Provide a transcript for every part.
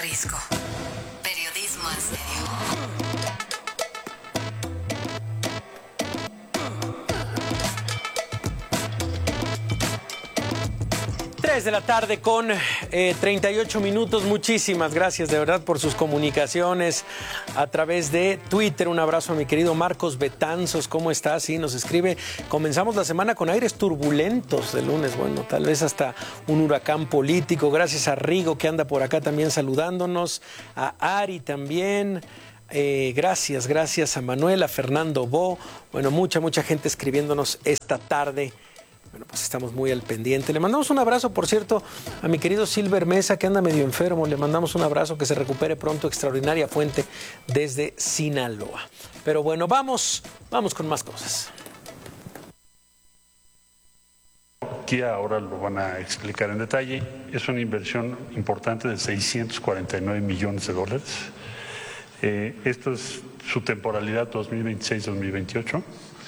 Risco. Periodismo en serio. 3 de la tarde con 38 minutos. Muchísimas gracias de verdad por sus comunicaciones a través de Twitter. Un abrazo a mi querido Marcos Betanzos. ¿Cómo estás? Sí, nos escribe. Comenzamos la semana con aires turbulentos de lunes. Bueno, tal vez hasta un huracán político. Gracias a Rigo que anda por acá también saludándonos. A Ari también. Gracias a Manuel, a Fernando Bo. Bueno, mucha gente escribiéndonos esta tarde. Bueno, pues estamos muy al pendiente. Le mandamos un abrazo, por cierto, a mi querido Silver Mesa, que anda medio enfermo. Le mandamos un abrazo, que se recupere pronto. Extraordinaria fuente desde Sinaloa. Pero bueno, vamos con más cosas. Kia ahora lo van a explicar en detalle. Es una inversión importante de 649 millones de dólares. Esto es su temporalidad 2026-2028.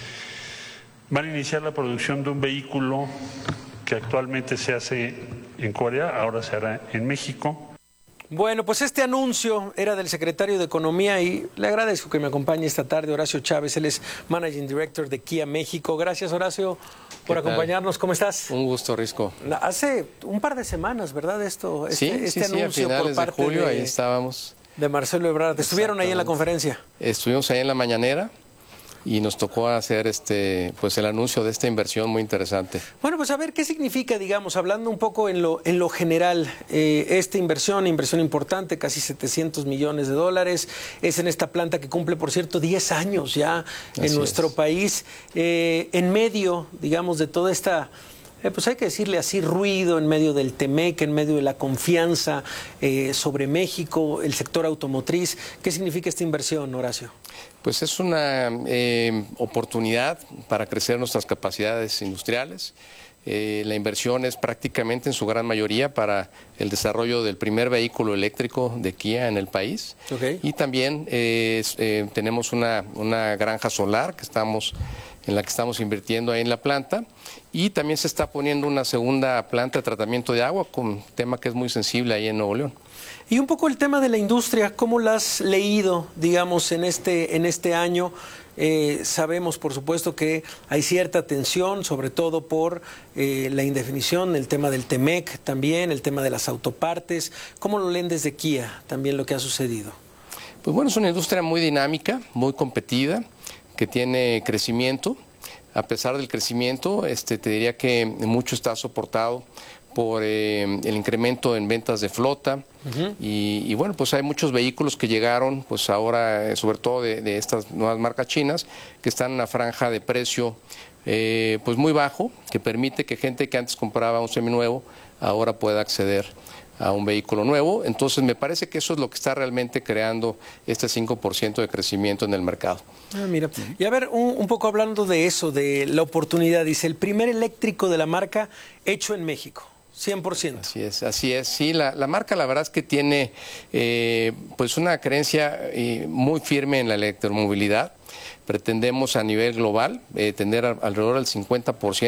Van a iniciar la producción de un vehículo que actualmente se hace en Corea, ahora se hará en México. Bueno, pues este anuncio era del secretario de Economía y le agradezco que me acompañe esta tarde, Horacio Chávez. Él es Managing Director de Kia México. Gracias, Horacio, por acompañarnos. ¿Cómo estás? Un gusto, Risco. Hace un par de semanas, ¿verdad? Este anuncio a finales por parte de julio, ahí estábamos. De Marcelo Ebrard. ¿Estuvieron ahí en la conferencia? Estuvimos ahí en la mañanera y nos tocó hacer pues el anuncio de esta inversión muy interesante. Bueno, pues a ver, ¿qué significa, digamos, hablando un poco en lo general, esta inversión importante, casi 700 millones de dólares, es en esta planta que cumple, por cierto, 10 años ya en nuestro país, en medio, digamos, de toda esta... pues hay que decirle así, ruido en medio del TEMEC, en medio de la confianza sobre México, el sector automotriz. ¿Qué significa esta inversión, Horacio? Pues es una oportunidad para crecer nuestras capacidades industriales. La inversión es prácticamente en su gran mayoría para el desarrollo del primer vehículo eléctrico de Kia en el país. Okay. Y también tenemos una granja solar en la que estamos invirtiendo ahí en la planta. Y también se está poniendo una segunda planta de tratamiento de agua, con un tema que es muy sensible ahí en Nuevo León. Y un poco el tema de la industria, ¿cómo la has leído, digamos, en este año? Sabemos, por supuesto, que hay cierta tensión, sobre todo por la indefinición, el tema del TEMEC también, el tema de las autopartes. ¿Cómo lo leen desde Kia también lo que ha sucedido? Pues bueno, es una industria muy dinámica, muy competida, que tiene crecimiento. A pesar del crecimiento, te diría que mucho está soportado por el incremento en ventas de flota. Uh-huh. Y bueno, pues hay muchos vehículos que llegaron, pues ahora, sobre todo de estas nuevas marcas chinas, que están en una franja de precio pues muy bajo, que permite que gente que antes compraba un seminuevo ahora pueda acceder a un vehículo nuevo. Entonces me parece que eso es lo que está realmente creando este 5% de crecimiento en el mercado. Mira, y a ver, un poco hablando de eso, de la oportunidad, dice, el primer eléctrico de la marca hecho en México, 100%. Así es. Sí, la marca la verdad es que tiene pues una creencia muy firme en la electromovilidad. Pretendemos a nivel global tener alrededor del 50%,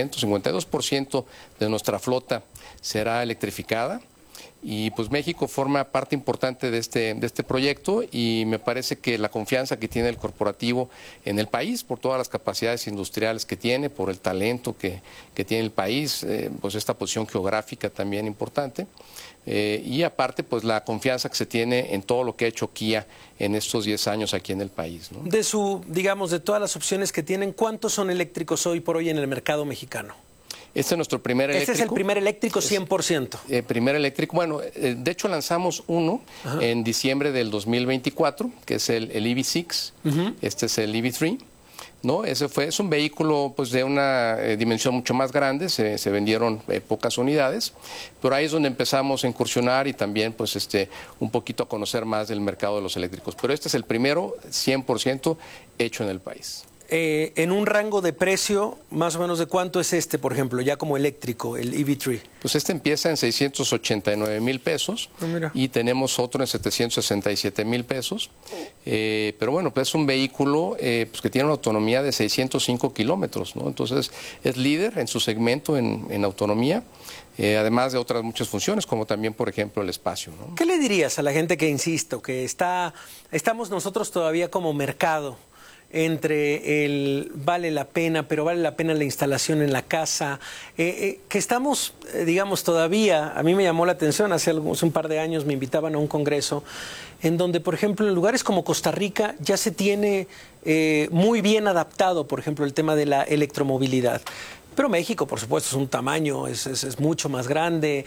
52% de nuestra flota será electrificada. Y pues México forma parte importante de este proyecto y me parece que la confianza que tiene el corporativo en el país, por todas las capacidades industriales que tiene, por el talento que tiene el país, pues esta posición geográfica también importante, y aparte pues la confianza que se tiene en todo lo que ha hecho Kia en estos 10 años aquí en el país, ¿no? De todas las opciones que tienen, ¿cuántos son eléctricos hoy por hoy en el mercado mexicano? Este es nuestro primer eléctrico. Este es el primer eléctrico 100%. Primer eléctrico. Bueno, de hecho lanzamos uno en diciembre del 2024, que es el EV6. Uh-huh. Este es el EV3. ¿No? Es un vehículo pues de una dimensión mucho más grande, se vendieron pocas unidades, pero ahí es donde empezamos a incursionar y también pues un poquito a conocer más del mercado de los eléctricos. Pero este es el primero 100% hecho en el país. En un rango de precio, más o menos, ¿de cuánto es por ejemplo, ya como eléctrico, el EV3? Pues empieza en 689,000 pesos y tenemos otro en 767,000 pesos. Pero bueno, pues es un vehículo pues que tiene una autonomía de 605 kilómetros, ¿no? Entonces es líder en su segmento en autonomía. además de otras muchas funciones, como también, por ejemplo, el espacio, ¿no? ¿Qué le dirías a la gente que, insisto, que estamos nosotros todavía como mercado entre el vale la pena, pero vale la pena la instalación en la casa, que estamos, digamos, todavía, a mí me llamó la atención, hace un par de años me invitaban a un congreso en donde, por ejemplo, en lugares como Costa Rica ya se tiene muy bien adaptado, por ejemplo, el tema de la electromovilidad. Pero México, por supuesto, es un tamaño, es mucho más grande,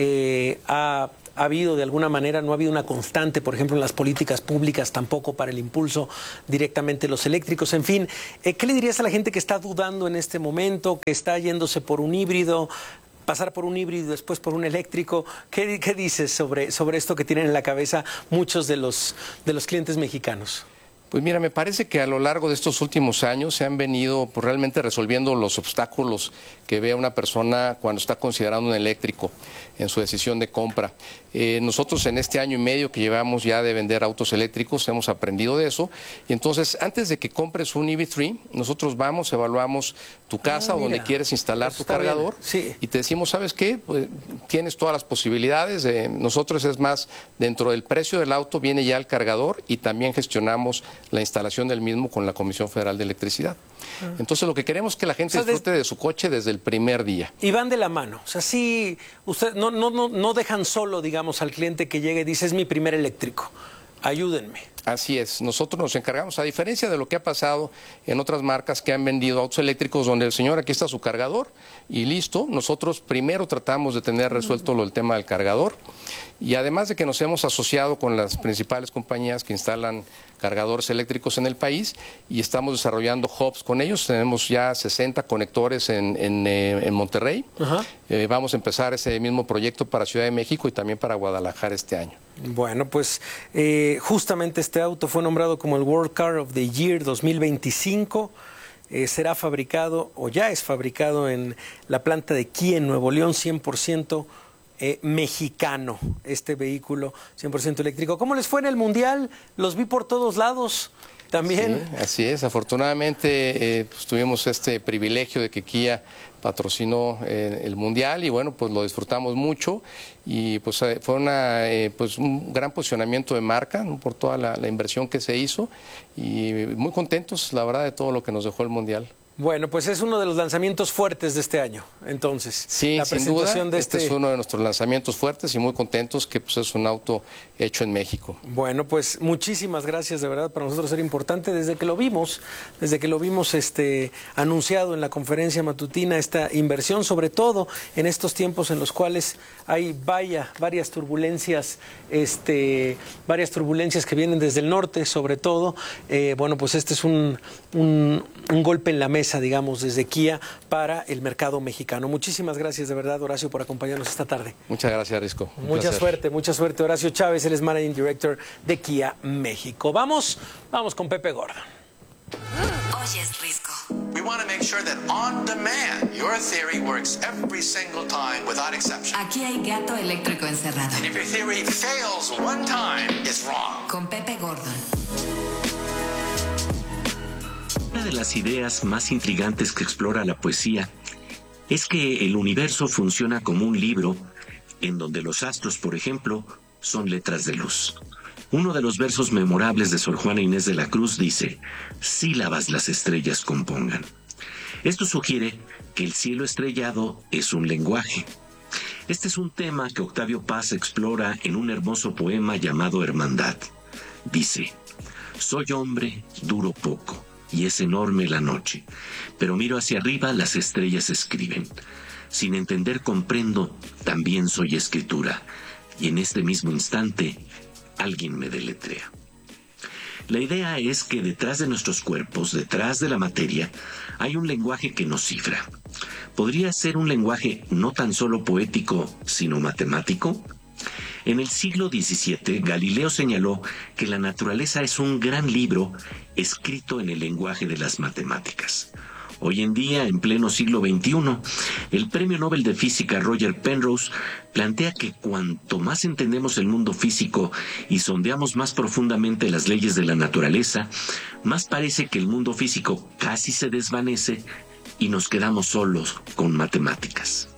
ha habido de alguna manera, no ha habido una constante, por ejemplo, en las políticas públicas tampoco para el impulso directamente de los eléctricos. En fin, ¿qué le dirías a la gente que está dudando en este momento, que está yéndose por un híbrido, pasar por un híbrido y después por un eléctrico? ¿Qué dices sobre esto que tienen en la cabeza muchos de los clientes mexicanos? Pues mira, me parece que a lo largo de estos últimos años se han venido pues, realmente resolviendo los obstáculos que ve una persona cuando está considerando un eléctrico en su decisión de compra. Nosotros en este año y medio que llevamos ya de vender autos eléctricos hemos aprendido de eso, y entonces antes de que compres un EV3, nosotros vamos, evaluamos tu casa o donde quieres instalar tu cargador, sí, y te decimos, ¿sabes qué? Pues, tienes todas las posibilidades, nosotros es más, dentro del precio del auto viene ya el cargador y también gestionamos la instalación del mismo con la Comisión Federal de Electricidad. Entonces lo que queremos es que la gente disfrute de su coche desde el primer día. Y van de la mano. O sea, sí, ustedes no dejan solo, digamos, al cliente que llegue y dice, es mi primer eléctrico, ayúdenme. Así es, nosotros nos encargamos, a diferencia de lo que ha pasado en otras marcas que han vendido autos eléctricos donde el señor, aquí está su cargador y listo, nosotros primero tratamos de tener resuelto el tema del cargador, y además de que nos hemos asociado con las principales compañías que instalan cargadores eléctricos en el país y estamos desarrollando hubs con ellos, tenemos ya 60 conectores en Monterrey. Vamos a empezar ese mismo proyecto para Ciudad de México y también para Guadalajara este año. Bueno, pues justamente este auto fue nombrado como el World Car of the Year 2025. Será fabricado, o ya es fabricado, en la planta de Kia en Nuevo León, 100% mexicano, este vehículo 100% eléctrico. ¿Cómo les fue en el Mundial? Los vi por todos lados también. Sí, así es, afortunadamente pues, tuvimos este privilegio de que Kia patrocinó el Mundial y bueno, pues lo disfrutamos mucho y pues fue pues un gran posicionamiento de marca, ¿no? Por toda la inversión que se hizo y muy contentos, la verdad, de todo lo que nos dejó el Mundial. Bueno, pues es uno de los lanzamientos fuertes de este año, entonces. Sí, la sin duda, este es uno de nuestros lanzamientos fuertes y muy contentos que pues, es un auto hecho en México. Bueno, pues muchísimas gracias, de verdad, para nosotros era importante desde que lo vimos anunciado en la conferencia matutina, esta inversión, sobre todo en estos tiempos en los cuales hay varias turbulencias que vienen desde el norte, sobre todo. Bueno, pues este es un golpe en la mesa, digamos, desde Kia para el mercado mexicano. Muchísimas gracias, de verdad, Horacio, por acompañarnos esta tarde. Muchas gracias, Risco. Mucha suerte, Horacio Chávez, él es Managing Director de Kia México. Vamos con Pepe Gordon. Hoy es Risco. We want to make sure that on demand, your theory works every single time without exception. Aquí hay gato eléctrico encerrado. And if your theory fails one time, it's wrong. Con Pepe Gordon. Una de las ideas más intrigantes que explora la poesía es que el universo funciona como un libro en donde los astros, por ejemplo, son letras de luz. Uno de los versos memorables de Sor Juana Inés de la Cruz dice: sílabas las estrellas compongan. Esto sugiere que el cielo estrellado es un lenguaje. Este es un tema que Octavio Paz explora en un hermoso poema llamado Hermandad. Dice: soy hombre, duro poco, y es enorme la noche, pero miro hacia arriba, las estrellas escriben. Sin entender comprendo, también soy escritura, y en este mismo instante alguien me deletrea. La idea es que detrás de nuestros cuerpos, detrás de la materia, hay un lenguaje que nos cifra. ¿Podría ser un lenguaje no tan solo poético, sino matemático? En el siglo XVII, Galileo señaló que la naturaleza es un gran libro escrito en el lenguaje de las matemáticas. Hoy en día, en pleno siglo XXI, el Premio Nobel de Física Roger Penrose plantea que cuanto más entendemos el mundo físico y sondeamos más profundamente las leyes de la naturaleza, más parece que el mundo físico casi se desvanece y nos quedamos solos con matemáticas.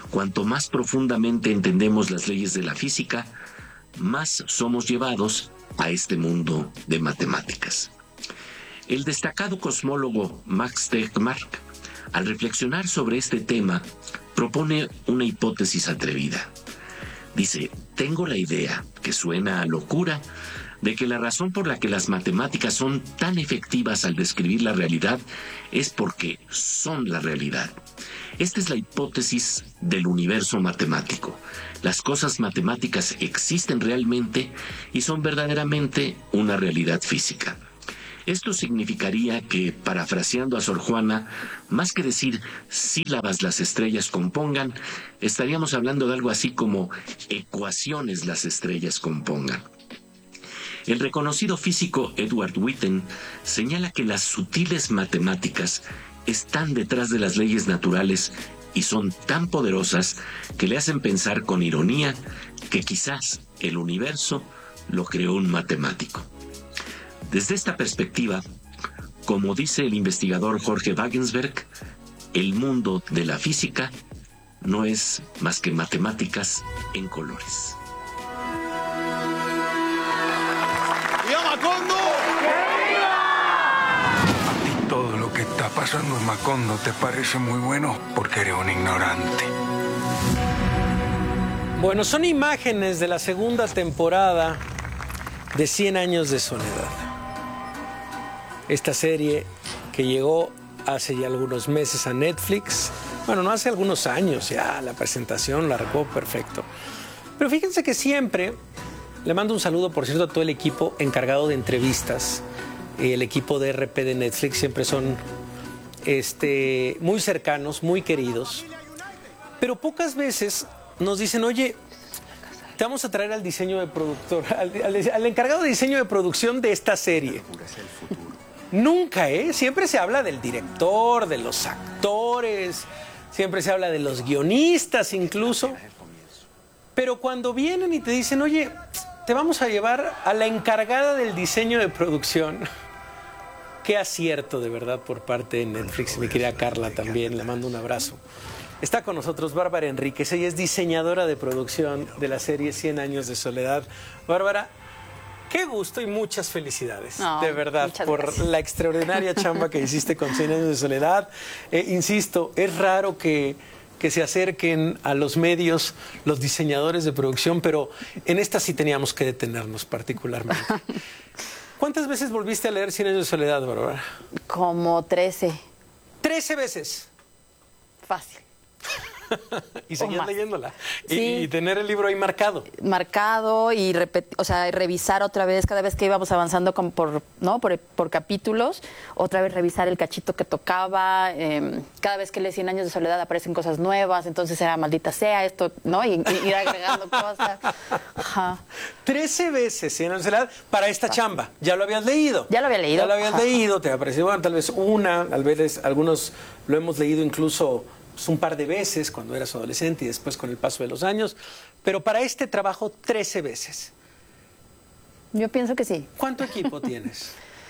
cuanto más profundamente entendemos las leyes de la física, más somos llevados a este mundo de matemáticas. El destacado cosmólogo Max Tegmark, al reflexionar sobre este tema, propone una hipótesis atrevida. Dice: tengo la idea, que suena a locura, de que la razón por la que las matemáticas son tan efectivas al describir la realidad es porque son la realidad. Esta es la hipótesis del universo matemático. Las cosas matemáticas existen realmente y son verdaderamente una realidad física. Esto significaría que, parafraseando a Sor Juana, más que decir sílabas las estrellas compongan, estaríamos hablando de algo así como ecuaciones las estrellas compongan. El reconocido físico Edward Witten señala que las sutiles matemáticas están detrás de las leyes naturales y son tan poderosas que le hacen pensar con ironía que quizás el universo lo creó un matemático. Desde esta perspectiva, como dice el investigador Jorge Wagensberg, el mundo de la física no es más que matemáticas en colores. A ti todo lo que está pasando en Macondo te parece muy bueno porque eres un ignorante. Bueno, son imágenes de la segunda temporada de 100 años de soledad. Esta serie que llegó hace ya algunos meses a Netflix. Bueno, no hace algunos años ya, la presentación la recuerdo perfecto. Pero fíjense que siempre, le mando un saludo, por cierto, a todo el equipo encargado de entrevistas. El equipo de RP de Netflix siempre son muy cercanos, muy queridos. Pero pocas veces nos dicen: oye, te vamos a traer al diseño de productor, al encargado de diseño de producción de esta serie. Nunca, siempre se habla del director, de los actores, siempre se habla de los guionistas incluso. Pero cuando vienen y te dicen: oye, te vamos a llevar a la encargada del diseño de producción. Qué acierto, de verdad, por parte de Netflix. Mi querida Carla también, le mando un abrazo. Está con nosotros Bárbara Enríquez. Ella es diseñadora de producción de la serie 100 años de soledad. Bárbara, qué gusto y muchas felicidades, de verdad, por gracias. La extraordinaria chamba que hiciste con 100 años de soledad. Insisto, es raro que se acerquen a los medios los diseñadores de producción, pero en esta sí teníamos que detenernos particularmente. ¿Cuántas veces volviste a leer 100 años de soledad, Bárbara? Como 13. ¿13 veces? Fácil. Y seguías leyéndola. Sí. Y tener el libro ahí marcado. Marcado y revisar otra vez cada vez que íbamos avanzando por capítulos, otra vez revisar el cachito que tocaba. Cada vez que lees 100 años de soledad aparecen cosas nuevas, entonces era maldita sea esto, ¿no? Y ir agregando cosas. Ajá. 13 veces 100 años de soledad para esta chamba. ¿Ya lo habías leído? Ya lo había leído. Ya lo habías leído, te ha parecido, bueno, tal vez una, tal vez algunos lo hemos leído incluso un par de veces cuando eras adolescente y después con el paso de los años, pero para este trabajo 13 veces. Yo pienso que sí. ¿Cuánto equipo tienes?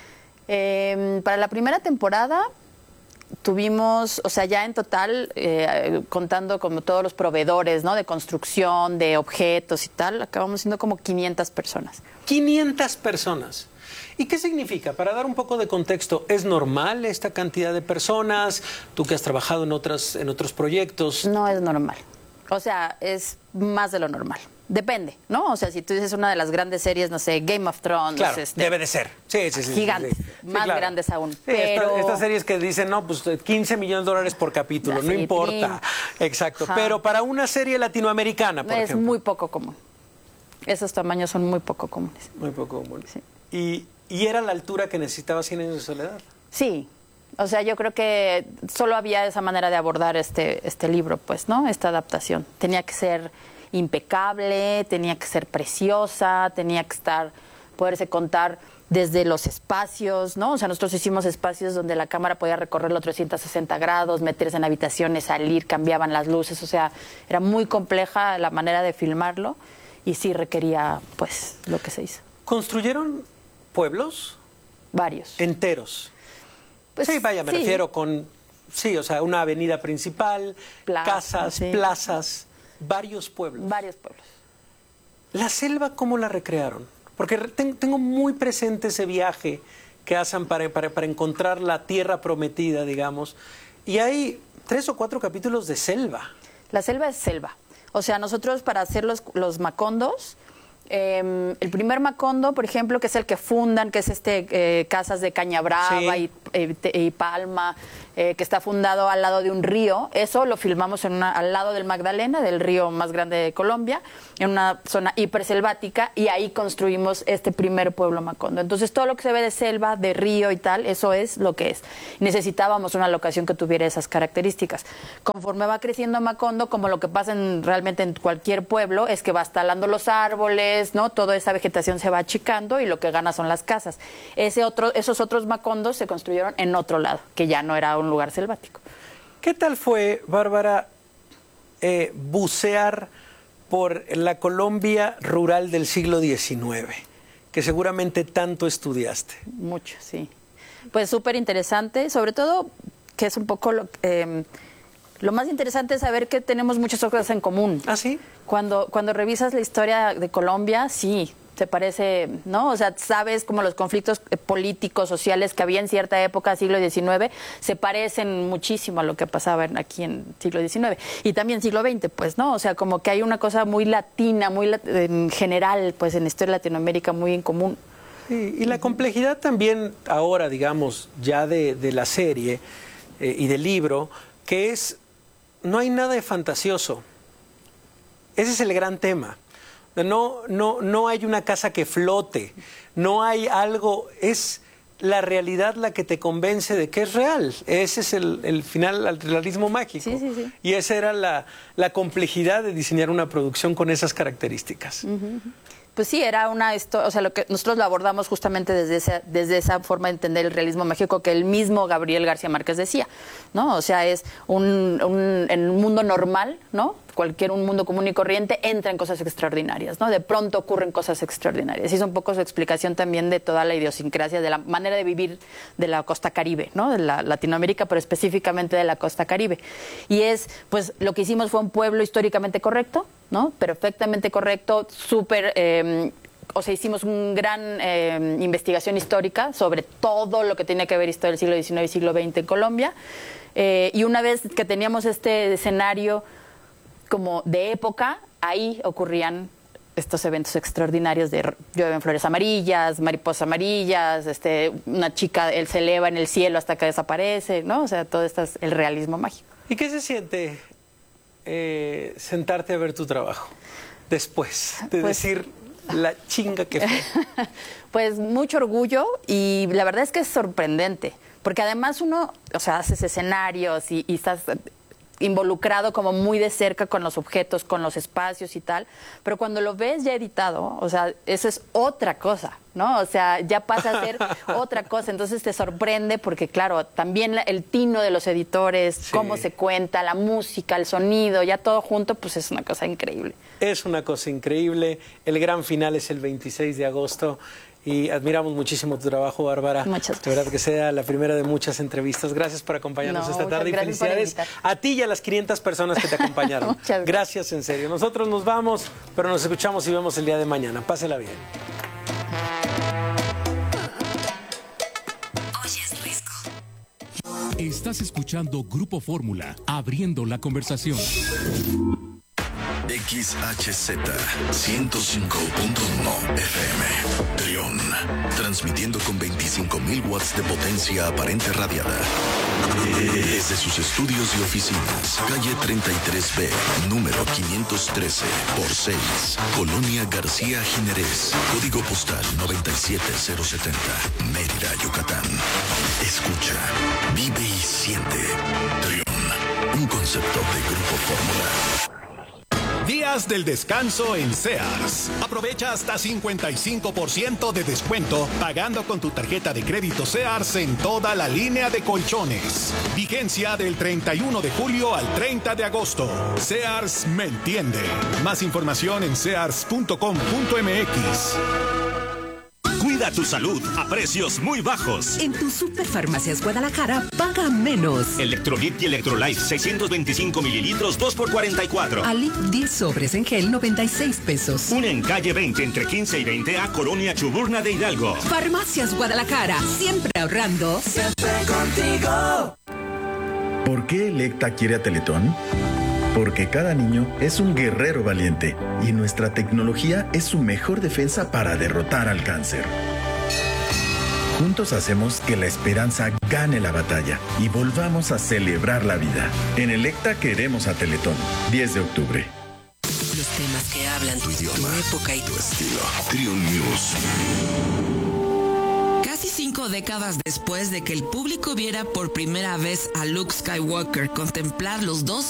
Para la primera temporada tuvimos, ya en total, contando como todos los proveedores, ¿no? De construcción, de objetos y tal, acabamos siendo como 500 personas. 500 personas. ¿Y qué significa? Para dar un poco de contexto, ¿es normal esta cantidad de personas? Tú que has trabajado en otros proyectos. No es normal. Es más de lo normal. Depende, ¿no? Si tú dices una de las grandes series, no sé, Game of Thrones. Claro, debe de ser. Sí. Gigantes, más claro. Grandes aún. Sí, pero... Estas series que dicen, no, pues $15 millones por capítulo, no importa. Exacto. Ajá. Pero para una serie latinoamericana, por ejemplo. Es muy poco común. Esos tamaños son muy poco comunes. Muy poco comunes. Sí. ¿Y era la altura que necesitaba 100 años de soledad? Sí. Yo creo que solo había esa manera de abordar este libro, pues, ¿no? Esta adaptación. Tenía que ser impecable, tenía que ser preciosa, tenía que poderse contar desde los espacios, ¿no? Nosotros hicimos espacios donde la cámara podía recorrerlo 360 grados, meterse en habitaciones, salir, cambiaban las luces, era muy compleja la manera de filmarlo y sí requería, pues, lo que se hizo. ¿Construyeron pueblos? Varios. ¿Enteros? Pues, sí, me refiero con Sí, o sea, una avenida principal, casas, plazas, varios pueblos. Varios pueblos. ¿La selva cómo la recrearon? Porque tengo muy presente ese viaje que hacen para encontrar la tierra prometida, digamos. Y hay 3 o 4 capítulos de selva. La selva es selva. O sea, nosotros para hacer los macondos, el primer macondo, por ejemplo, que es el que fundan, que es Casas de Caña Brava y Palma, que está fundado al lado de un río. Eso lo filmamos al lado del Magdalena, del río más grande de Colombia, en una zona hiperselvática, y ahí construimos este primer pueblo macondo. Entonces, todo lo que se ve de selva, de río y tal, eso es lo que es. Necesitábamos una locación que tuviera esas características. Conforme va creciendo Macondo, como lo que pasa realmente en cualquier pueblo, es que va talando los árboles, ¿no? Toda esa vegetación se va achicando y lo que gana son las casas. Esos otros macondos se construyeron en otro lado, que ya no era un lugar selvático. ¿Qué tal fue, Bárbara, bucear por la Colombia rural del siglo XIX, que seguramente tanto estudiaste? Mucho, sí. Pues súper interesante, sobre todo que es un poco lo más interesante es saber que tenemos muchas cosas en común. ¿Ah, sí? Cuando revisas la historia de Colombia, sí, te parece, ¿no? O sea, sabes como los conflictos políticos, sociales que había en cierta época, siglo XIX, se parecen muchísimo a lo que pasaba aquí en siglo XIX. Y también siglo XX, pues, ¿no? O sea, como que hay una cosa muy latina, en general, pues, en la historia de Latinoamérica muy en común. Sí, y la complejidad también ahora, digamos, ya de la serie y del libro, que no hay nada de fantasioso. Ese es el gran tema. No hay una casa que flote, no hay algo, es la realidad la que te convence de que es real. Ese es el final, el realismo mágico. Sí, sí, sí. Y esa era la complejidad de diseñar una producción con esas características. Uh-huh. Pues sí, era o sea, lo que nosotros lo abordamos justamente desde esa forma de entender el realismo mágico que el mismo Gabriel García Márquez decía, ¿no? O sea, es en un mundo normal, ¿no? Un mundo común y corriente, entran cosas extraordinarias, ¿no? De pronto ocurren cosas extraordinarias. Y es un poco su explicación también de toda la idiosincrasia, de la manera de vivir de la costa caribe, ¿no? De la Latinoamérica, pero específicamente de la costa caribe. Y pues lo que hicimos fue un pueblo históricamente correcto, ¿no? Perfectamente correcto, súper... o sea, hicimos una gran investigación histórica sobre todo lo que tenía que ver historia del siglo XIX y siglo XX en Colombia. Y una vez que teníamos este escenario como de época, ahí ocurrían estos eventos extraordinarios de llueven flores amarillas, mariposas amarillas, una chica, él se eleva en el cielo hasta que desaparece, ¿no? O sea, todo esto es el realismo mágico. ¿Y qué se siente sentarte a ver tu trabajo después de decir la chinga que fue? Pues mucho orgullo, y la verdad es que es sorprendente, porque además uno, o sea, haces escenarios y estás involucrado como muy de cerca con los objetos, con los espacios y tal, pero cuando lo ves ya editado, o sea, eso es otra cosa, ¿no? O sea, ya pasa a ser otra cosa, entonces te sorprende porque, claro, también el tino de los editores, sí, cómo se cuenta, la música, el sonido, ya todo junto, pues es una cosa increíble. Es una cosa increíble, el gran final es el 26 de agosto. Y admiramos muchísimo tu trabajo, Bárbara. Muchas gracias. De verdad que sea la primera de muchas entrevistas. Gracias por acompañarnos esta tarde y felicidades a ti y a las 500 personas que te acompañaron. Muchas gracias, en serio. Nosotros nos vamos, pero nos escuchamos y vemos el día de mañana. Pásela bien. Oyes Risco. Estás escuchando Grupo Fórmula, abriendo la conversación. XHZ 105.1 FM Trión, transmitiendo con 25.000 watts de potencia aparente radiada desde sus estudios y oficinas, calle 33B, número 513 por 6, Colonia García Jiménez, código postal 97070, Mérida, Yucatán. Escucha, vive y siente. Trión, un concepto de Grupo Fórmula. Días del descanso en Sears. Aprovecha hasta 55% de descuento pagando con tu tarjeta de crédito Sears en toda la línea de colchones. Vigencia del 31 de julio al 30 de agosto. Sears me entiende. Más información en sears.com.mx. Cuida Cuida tu salud a precios muy bajos. En tu Superfarmacias Guadalajara, paga menos. Electrolit y Electrolife 625 mililitros, 2 por 44. Ali, 10 sobres en gel, 96 pesos. Una en calle 20, entre 15 y 20 a Colonia Chuburna de Hidalgo. Farmacias Guadalajara, siempre ahorrando. Siempre contigo. ¿Por qué Electa quiere a Teletón? Porque cada niño es un guerrero valiente y nuestra tecnología es su mejor defensa para derrotar al cáncer. Juntos hacemos que la esperanza gane la batalla y volvamos a celebrar la vida. En Electa queremos a Teletón. 10 de octubre. Los temas que hablan tu idioma, tu época y tu estilo. Triun News. Casi 5 décadas después de que el público viera por primera vez a Luke Skywalker contemplar los 2